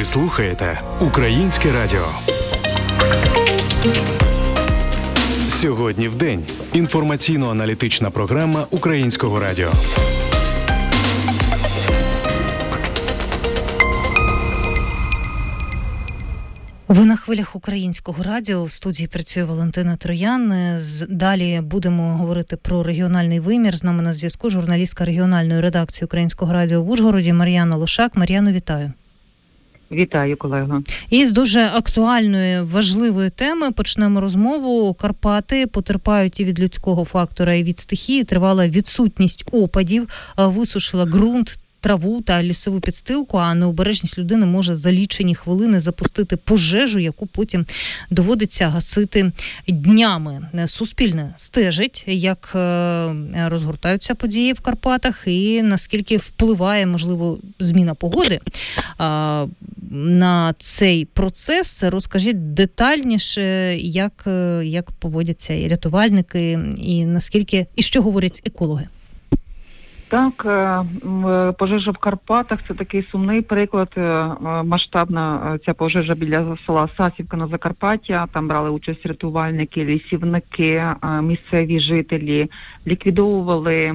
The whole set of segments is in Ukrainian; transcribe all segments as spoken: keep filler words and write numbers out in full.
слухаєте Українське радіо. Сьогодні в день. Інформаційно-аналітична програма Українського радіо. Ви на хвилях Українського радіо. В студії працює Валентина Троян. Далі будемо говорити про регіональний вимір. З нами на зв'язку журналістка регіональної редакції Українського радіо в Ужгороді Мар'яна Лошак. Мар'яно, вітаю. Вітаю, колего. І з дуже актуальної, важливої теми почнемо розмову. Карпати потерпають і від людського фактора, і від стихії. Тривала відсутність опадів, висушила ґрунт, траву та лісову підстилку, а необережність людини може за лічені хвилини запустити пожежу, яку потім доводиться гасити днями. Суспільне стежить, як розгортаються події в Карпатах і наскільки впливає, можливо, зміна погоди на цей процес. Розкажіть детальніше, як, як поводяться і рятувальники, і наскільки, і що говорять екологи. Так, пожежа в Карпатах – це такий сумний приклад. Масштабна ця пожежа біля села Сасівка на Закарпаття. Там брали участь рятувальники, лісівники, місцеві жителі. Ліквідовували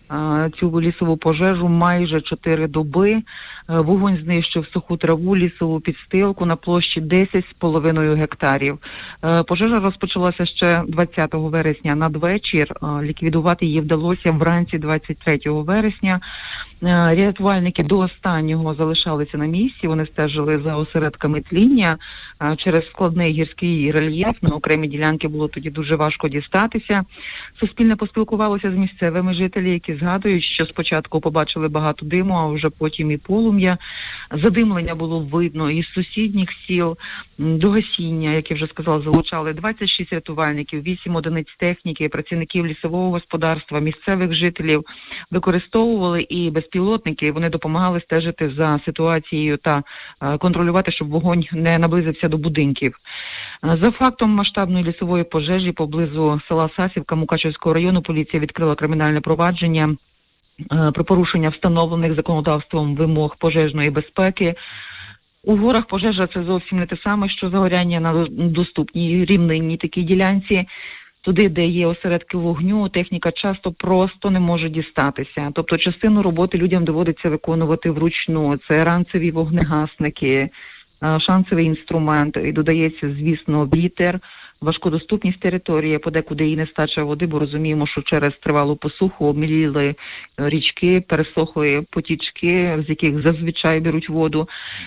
цю лісову пожежу майже чотири доби. Вогонь знищив суху траву, лісову підстилку на площі десять з половиною гектарів. Пожежа розпочалася ще двадцятого вересня надвечір. Ліквідувати її вдалося вранці двадцять третього вересня. Рятувальники до останнього залишалися на місці, вони стежили за осередками тління. Через складний гірський рельєф на окремі ділянки було тоді дуже важко дістатися. Суспільне поспілкувалося з місцевими жителями, які згадують, що спочатку побачили багато диму, а вже потім і полум'я. Задимлення було видно із сусідніх сіл. До гасіння, як я вже сказала, залучали двадцять шість рятувальників, вісім одиниць техніки, працівників лісового господарства, місцевих жителів. Використовували і безпілотники, вони допомагали стежити за ситуацією та контролювати, щоб вогонь не наблизився до будинків. За фактом масштабної лісової пожежі поблизу села Сасівка Мукачівського району поліція відкрила кримінальне провадження про порушення встановлених законодавством вимог пожежної безпеки. У горах пожежа – це зовсім не те саме, що загоряння на доступній рівнинній такій ділянці. Туди, де є осередки вогню, техніка часто просто не може дістатися. Тобто частину роботи людям доводиться виконувати вручну. Це ранцеві вогнегасники, шансовий інструмент. І додається, звісно, вітер, важкодоступність території, подекуди і нестача води, бо розуміємо, що через тривалу посуху обміліли річки, пересохли потічки, з яких зазвичай беруть воду.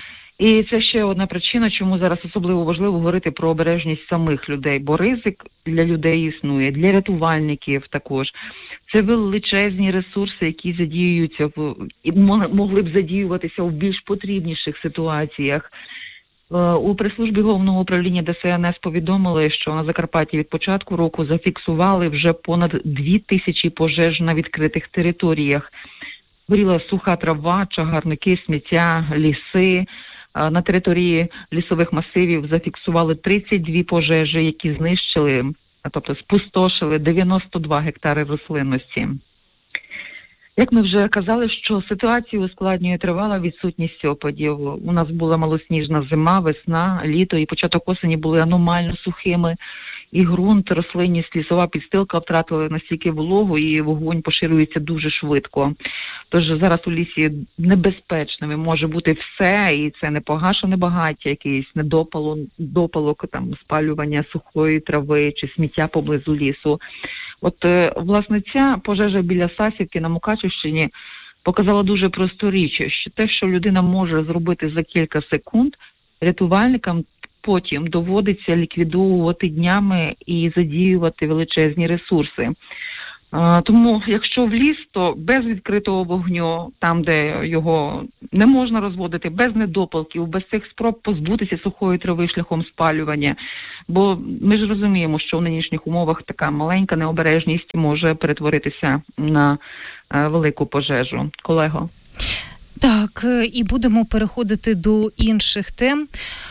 І це ще одна причина, чому зараз особливо важливо говорити про обережність самих людей, бо ризик для людей існує, для рятувальників також. Це величезні ресурси, які задіюються в і могли б задіюватися в більш потрібніших ситуаціях. У прес-службі Головного управління Де Се Ен Ес повідомили, що на Закарпатті від початку року зафіксували вже понад дві тисячі пожеж на відкритих територіях. Горіла суха трава, чагарники, сміття, ліси. На території лісових масивів зафіксували тридцять дві пожежі, які знищили, тобто спустошили дев'яносто два гектари рослинності. Як ми вже казали, що ситуацію ускладнює тривала відсутність опадів. У нас була малосніжна зима, весна, літо і початок осені були аномально сухими. І ґрунт, рослинність, лісова підстилка втратили настільки вологу, і вогонь поширюється дуже швидко. Тож зараз у лісі небезпечними може бути все, і це не погашене багаття, якийсь недопалок, допалок, там, спалювання сухої трави чи сміття поблизу лісу. От, власне, ця пожежа біля Сасівки на Мукачівщині показала дуже просту річ, що те, що людина може зробити за кілька секунд, рятувальникам потім доводиться ліквідовувати днями і задіювати величезні ресурси. Тому, якщо в ліс, то без відкритого вогню, там, де його не можна розводити, без недопалків, без цих спроб позбутися сухої трави шляхом спалювання. Бо ми ж розуміємо, що в нинішніх умовах така маленька необережність може перетворитися на велику пожежу. Колего? Так, і будемо переходити до інших тем.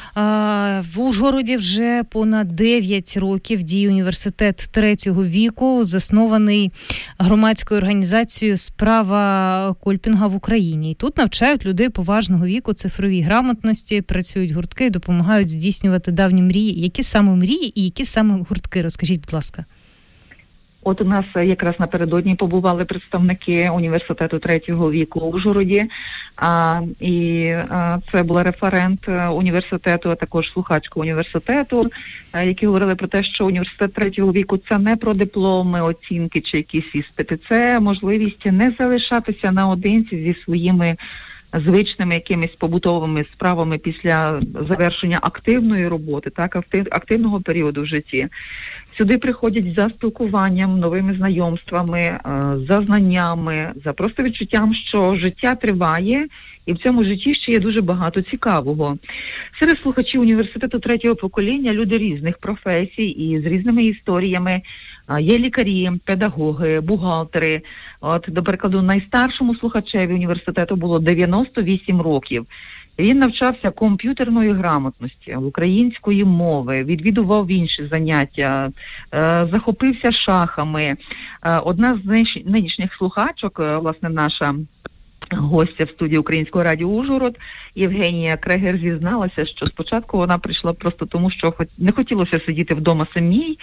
В Ужгороді вже понад дев'ять років діє університет третього віку, заснований громадською організацією «Справа Кольпінга в Україні». І тут навчають людей поважного віку цифровій грамотності, працюють гуртки і допомагають здійснювати давні мрії. Які саме мрії і які саме гуртки? Розкажіть, будь ласка. От у нас якраз напередодні побували представники університету третього віку в Ужгороді, а, і а, це була референт університету, а також слухачка університету, а, які говорили про те, що університет третього віку – це не про дипломи, оцінки чи якісь іспити, це можливість не залишатися наодинці зі своїми звичними якимись побутовими справами після завершення активної роботи, так, активного періоду в житті. Сюди приходять за спілкуванням, новими знайомствами, за знаннями, за просто відчуттям, що життя триває, і в цьому житті ще є дуже багато цікавого. Серед слухачів університету третього покоління люди різних професій і з різними історіями. Є лікарі, педагоги, бухгалтери. От, до прикладу, найстаршому слухачеві університету було дев'яносто вісім років. Він навчався комп'ютерної грамотності, української мови, відвідував інші заняття, захопився шахами. Одна з нинішніх слухачок, власне, наша гостя в студії Українського радіо Ужгород, Євгенія Крегер, зізналася, що спочатку вона прийшла просто тому, що не хотілося сидіти вдома самій,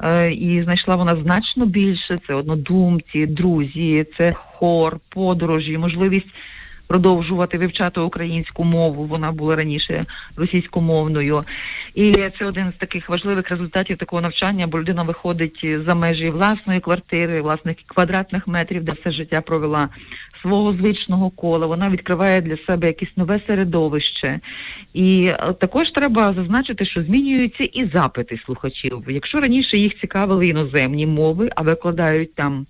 і знайшла вона значно більше. Це однодумці, друзі, це хор, подорожі, можливість продовжувати вивчати українську мову. Вона була раніше російськомовною. І це один з таких важливих результатів такого навчання, бо людина виходить за межі власної квартири, власних квадратних метрів, де все життя провела, свого звичного кола. Вона відкриває для себе якесь нове середовище. І також треба зазначити, що змінюються і запити слухачів. Якщо раніше їх цікавили іноземні мови, а викладають там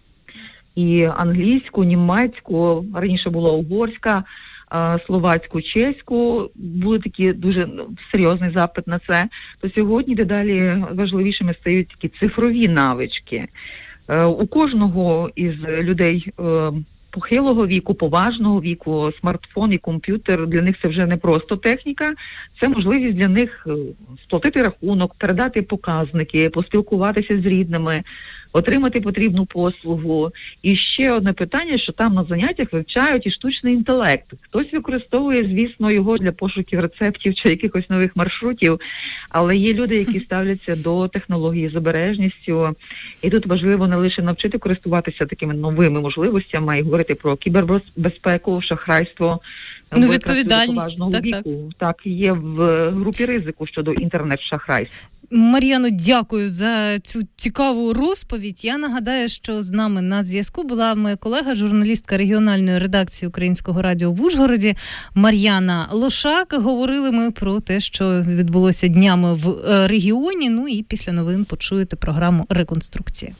і англійську, німецьку, раніше була угорська, словацьку, чеську, були такі дуже серйозний запит на це, то сьогодні дедалі важливішими стають такі цифрові навички. У кожного із людей похилого віку, поважного віку, смартфон і комп'ютер, для них це вже не просто техніка, це можливість для них сплатити рахунок, передати показники, поспілкуватися з рідними, отримати потрібну послугу. І ще одне питання, що там на заняттях вивчають і штучний інтелект. Хтось використовує, звісно, його для пошуків рецептів чи якихось нових маршрутів, але є люди, які ставляться до технології з обережністю. І тут важливо не лише навчити користуватися такими новими можливостями, а й говорити про кібербезпеку, шахрайство, ну, відповідальність. Так, віку. Так, є в групі ризику щодо інтернет-шахрайств. Мар'яно, дякую за цю цікаву розповідь. Я нагадаю, що з нами на зв'язку була моя колега, журналістка регіональної редакції Українського радіо в Ужгороді Мар'яна Лошак. Говорили ми про те, що відбулося днями в регіоні. Ну і після новин почуєте програму «Реконструкція».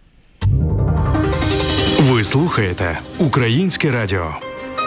Ви слухаєте Українське радіо.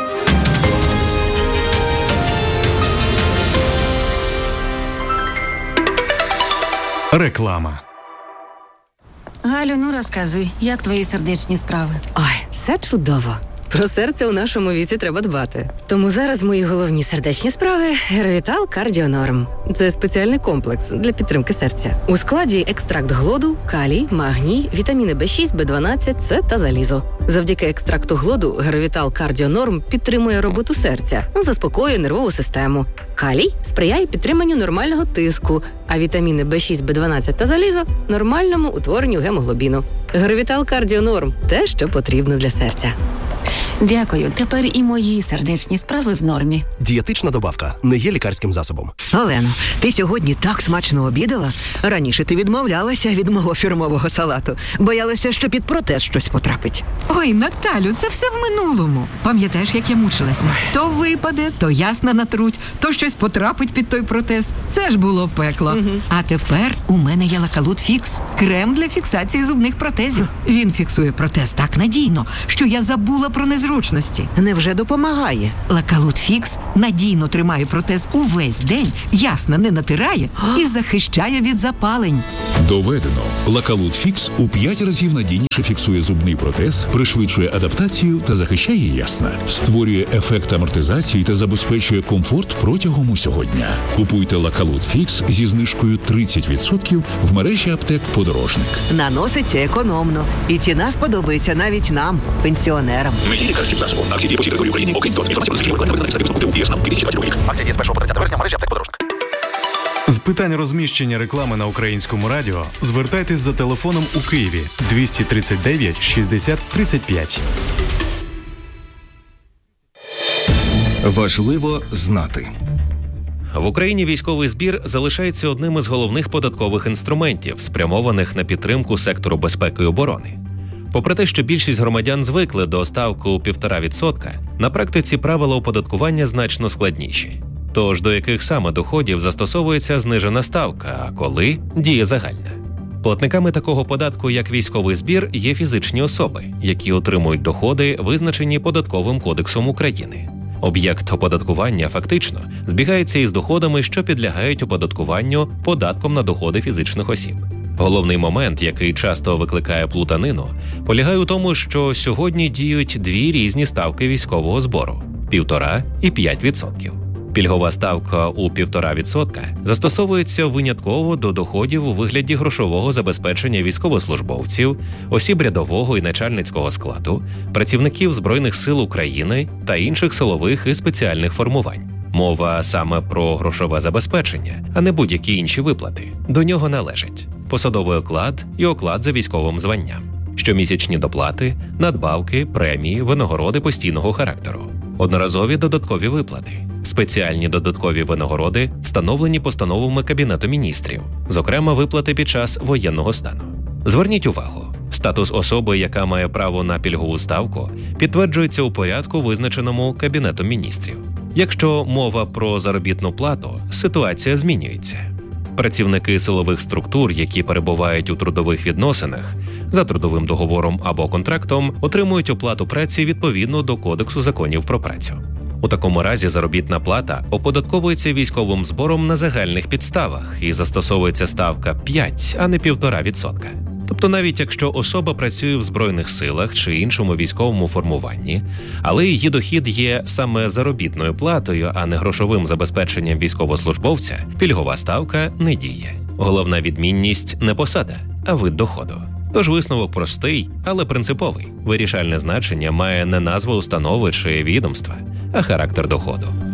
Реклама. Галю, ну розказуй, як твої сердечні справи? Ой, все чудово. Про серце у нашому віці треба дбати. Тому зараз мої головні сердечні справи – Геровітал Кардіонорм. Це спеціальний комплекс для підтримки серця. У складі екстракт глоду, калій, магній, вітаміни Б шість, Б дванадцять, С та залізо. Завдяки екстракту глоду Геровітал Кардіонорм підтримує роботу серця, заспокоює нервову систему. Калій сприяє підтриманню нормального тиску, а вітаміни Б шість, Б дванадцять та залізо – нормальному утворенню гемоглобіну. Геровітал Кардіонорм – те, що потрібно для серця. Дякую. Тепер і мої сердечні справи в нормі. Дієтична добавка не є лікарським засобом. Олено, ти сьогодні так смачно обідала. Раніше ти відмовлялася від мого фірмового салату. Боялася, що під протез щось потрапить. Ой, Наталю, це все в минулому. Пам'ятаєш, як я мучилася? То випаде, то ясно натруть, то щось потрапить під той протез. Це ж було пекло. Угу. А тепер у мене є Лакалут Фікс. Крем для фіксації зубних протезів. Він фіксує протез так надійно, що я забула про незручності. Невже допомагає? Лакалут Фікс надійно тримає протез увесь день, ясно не натирає і захищає від запалень. Доведено. Лакалут Фікс у п'ять разів надійніше фіксує зубний протез, пришвидшує адаптацію та захищає ясна. Створює ефект амортизації та забезпечує комфорт протягом усього дня. Купуйте Лакалут Фікс зі знижкою тридцять відсотків в мережі аптек «Подорожник». Наноситься економно. І ціна сподобається навіть нам, пенсіонерам. Лікарським засобом. Акції дії по всій території України, окрім того, Акція діє з першого по тридцяте вересня в мережі аптек «Подорожник». З питань розміщення реклами на Українському радіо звертайтесь за телефоном у Києві двісті тридцять дев'ять шістдесят тридцять п'ять. Важливо знати. В Україні військовий збір залишається одним із головних податкових інструментів, спрямованих на підтримку сектору безпеки і оборони. Попри те, що більшість громадян звикли до ставки у півтора відсотка, на практиці правила оподаткування значно складніші. Тож до яких саме доходів застосовується знижена ставка, а коли діє загальна? Платниками такого податку, як військовий збір, є фізичні особи, які отримують доходи, визначені Податковим кодексом України. Об'єкт оподаткування фактично збігається із доходами, що підлягають оподаткуванню податком на доходи фізичних осіб. Головний момент, який часто викликає плутанину, полягає у тому, що сьогодні діють дві різні ставки військового збору – півтора і п'ять відсотків. Пільгова ставка у півтора відсотка застосовується винятково до доходів у вигляді грошового забезпечення військовослужбовців, осіб рядового і начальницького складу, працівників Збройних сил України та інших силових і спеціальних формувань. Мова саме про грошове забезпечення, а не будь-які інші виплати. До нього належать посадовий оклад і оклад за військовим званням, щомісячні доплати, надбавки, премії, винагороди постійного характеру, одноразові додаткові виплати, спеціальні додаткові винагороди, встановлені постановами Кабінету міністрів, зокрема виплати під час воєнного стану. Зверніть увагу, статус особи, яка має право на пільгову ставку, підтверджується у порядку, визначеному Кабінетом міністрів. Якщо мова про заробітну плату, ситуація змінюється. Працівники силових структур, які перебувають у трудових відносинах, за трудовим договором або контрактом, отримують оплату праці відповідно до Кодексу законів про працю. У такому разі заробітна плата оподатковується військовим збором на загальних підставах і застосовується ставка п'ять, а не півтора відсотка. Тобто навіть якщо особа працює в Збройних силах чи іншому військовому формуванні, але її дохід є саме заробітною платою, а не грошовим забезпеченням військовослужбовця, пільгова ставка не діє. Головна відмінність – не посада, а вид доходу. Тож висновок простий, але принциповий. Вирішальне значення має не назва установи чи відомства, а характер доходу.